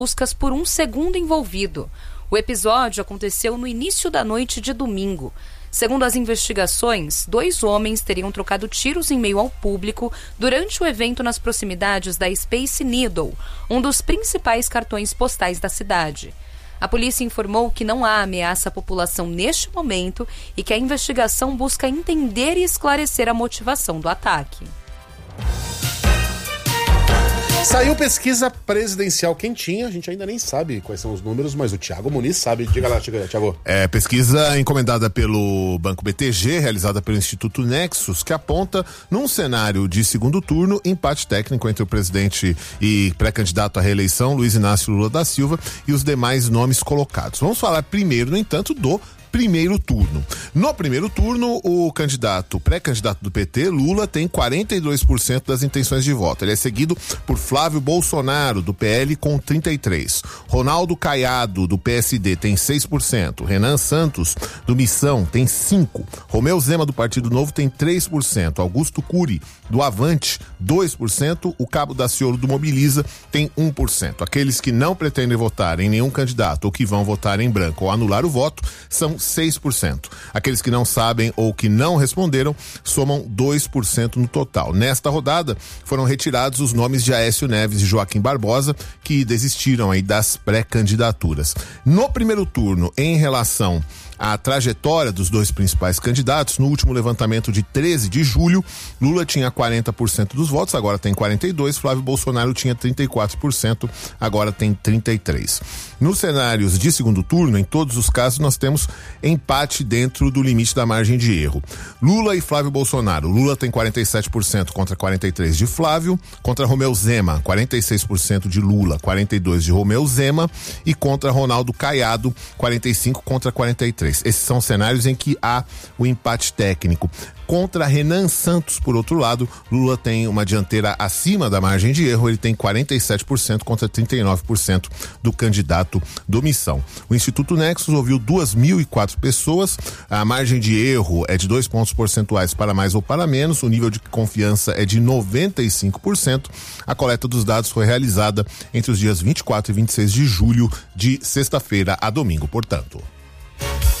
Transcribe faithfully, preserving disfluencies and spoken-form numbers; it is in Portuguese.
buscas por um segundo envolvido. O episódio aconteceu no início da noite de domingo. Segundo as investigações, dois homens teriam trocado tiros em meio ao público durante o evento nas proximidades da Space Needle, um dos principais cartões postais da cidade. A polícia informou que não há ameaça à população neste momento e que a investigação busca entender e esclarecer a motivação do ataque. Saiu pesquisa presidencial quentinha, a gente ainda nem sabe quais são os números, mas o Thiago Muniz sabe. Diga lá, Thiago. É, pesquisa encomendada pelo Banco B T G, realizada pelo Instituto Nexus, que aponta, num cenário de segundo turno, empate técnico entre o presidente e pré-candidato à reeleição, Luiz Inácio Lula da Silva, e os demais nomes colocados. Vamos falar primeiro, no entanto, do primeiro turno. No primeiro turno, o candidato, pré-candidato do P T, Lula, tem quarenta e dois por cento das intenções de voto. Ele é seguido por Flávio Bolsonaro, do P L, com trinta e três por cento. Ronaldo Caiado, do P S D, tem seis por cento. Renan Santos, do Missão, tem cinco por cento. Romeu Zema, do Partido Novo, tem três por cento. Augusto Cury, do Avante, dois por cento. O Cabo Daciolo, do Mobiliza, tem um por cento. Aqueles que não pretendem votar em nenhum candidato ou que vão votar em branco ou anular o voto são seis por cento. Aqueles que não sabem ou que não responderam somam dois por cento no total. Nesta rodada foram retirados os nomes de Aécio Neves e Joaquim Barbosa, que desistiram aí das pré-candidaturas. No primeiro turno, em relação à trajetória dos dois principais candidatos, no último levantamento de treze de julho, Lula tinha quarenta por cento dos votos, agora tem quarenta e dois por cento, Flávio Bolsonaro tinha trinta e quatro por cento, agora tem trinta e três por cento. Nos cenários de segundo turno, em todos os casos, nós temos empate dentro do limite da margem de erro. Lula e Flávio Bolsonaro. Lula tem quarenta e sete por cento contra quarenta e três por cento de Flávio, contra Romeu Zema, quarenta e seis por cento de Lula, quarenta e dois por cento de Romeu Zema, e contra Ronaldo Caiado, quarenta e cinco por cento contra quarenta e três por cento. Esses são cenários em que há o empate técnico. Contra Renan Santos, por outro lado, Lula tem uma dianteira acima da margem de erro, ele tem quarenta e sete por cento contra trinta e nove por cento do candidato do Missão. O Instituto Nexus ouviu duas mil e quatro pessoas, a margem de erro é de dois pontos percentuais para mais ou para menos, o nível de confiança é de noventa e cinco por cento. A coleta dos dados foi realizada entre os dias vinte e quatro e vinte e seis de julho, de sexta-feira a domingo, portanto.